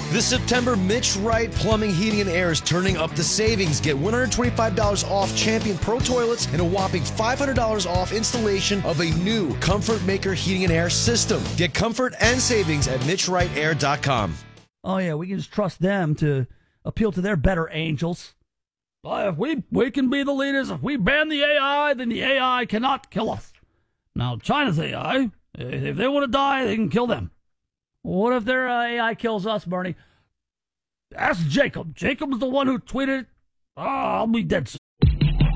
This September, Mitch Wright Plumbing, Heating, and Air is turning up the savings. Get $125 off Champion Pro Toilets and a whopping $500 off installation of a new Comfort Maker Heating and Air system. Get comfort and savings at MitchWrightAir.com. Oh, yeah, we can just trust them to appeal to their better angels. If we can be the leaders. If we ban the AI, then the AI cannot kill us. Now, China's AI, if they want to die, they can kill them. What if their AI kills us, Bernie? Ask Jacob. Jacob's the one who tweeted, I'll be dead soon.